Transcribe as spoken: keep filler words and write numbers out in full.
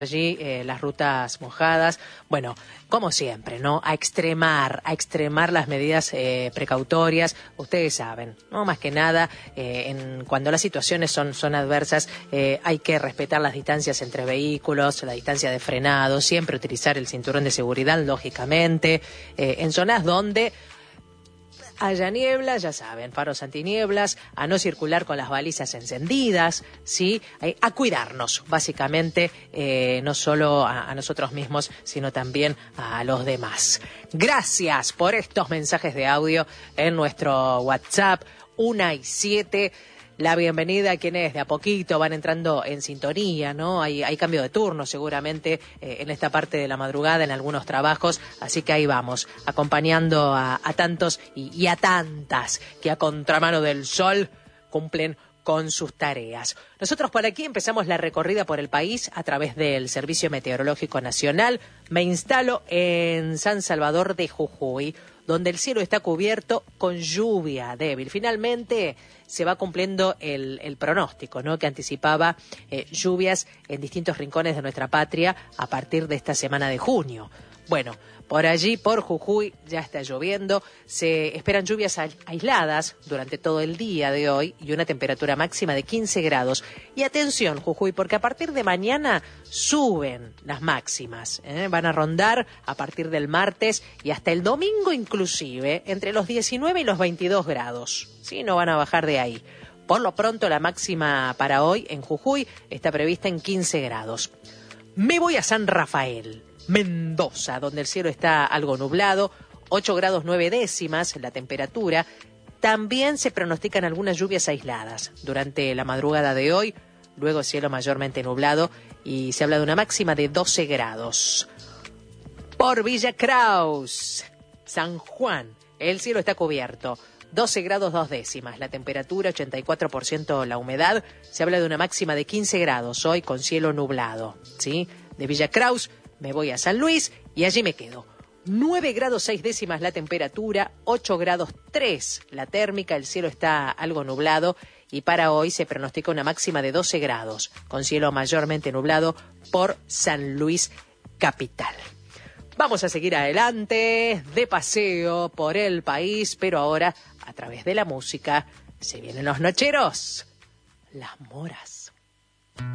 allí eh, las rutas mojadas. Bueno, como siempre, ¿no? A extremar, a extremar las medidas eh, precautorias. Ustedes saben, ¿no? Más que nada, eh, en, cuando las situaciones son, son adversas, eh, hay que respetar las distancias entre vehículos, la distancia de frenado, siempre utilizar el cinturón de seguridad, lógicamente, eh, en zonas donde haya niebla, ya saben, faros antinieblas, a no circular con las balizas encendidas, ¿sí? A cuidarnos, básicamente, eh, no solo a, a nosotros mismos, sino también a los demás. Gracias por estos mensajes de audio en nuestro WhatsApp, una y siete. La bienvenida a quienes de a poquito van entrando en sintonía, ¿no? Hay, hay cambio de turno seguramente eh, en esta parte de la madrugada en algunos trabajos, así que ahí vamos, acompañando a, a tantos y, y a tantas que a contramano del sol cumplen con sus tareas. Nosotros por aquí empezamos la recorrida por el país a través del Servicio Meteorológico Nacional. Me instalo en San Salvador de Jujuy, donde el cielo está cubierto con lluvia débil. Finalmente se va cumpliendo el, el pronóstico, ¿no?, que anticipaba eh, lluvias en distintos rincones de nuestra patria a partir de esta semana de junio. Bueno, por allí, por Jujuy, ya está lloviendo. Se esperan lluvias aisladas durante todo el día de hoy y una temperatura máxima de quince grados. Y atención, Jujuy, porque a partir de mañana suben las máximas. ¿eh? Van a rondar a partir del martes y hasta el domingo inclusive entre los diecinueve y los veintidós grados. ¿Sí? No van a bajar de ahí. Por lo pronto, la máxima para hoy en Jujuy está prevista en quince grados. Me voy a San Rafael, Mendoza, donde el cielo está algo nublado, ocho grados nueve décimas la temperatura. También se pronostican algunas lluvias aisladas durante la madrugada de hoy, luego cielo mayormente nublado y se habla de una máxima de doce grados. Por Villa Kraus, San Juan, el cielo está cubierto, doce grados dos décimas la temperatura, ochenta y cuatro por ciento la humedad, se habla de una máxima de quince grados hoy con cielo nublado, ¿sí? De Villa Kraus me voy a San Luis y allí me quedo. nueve grados seis décimas la temperatura, ocho grados tres la térmica, el cielo está algo nublado y para hoy se pronostica una máxima de doce grados, con cielo mayormente nublado por San Luis capital. Vamos a seguir adelante, de paseo por el país, pero ahora, a través de la música, se vienen los nocheros, las moras.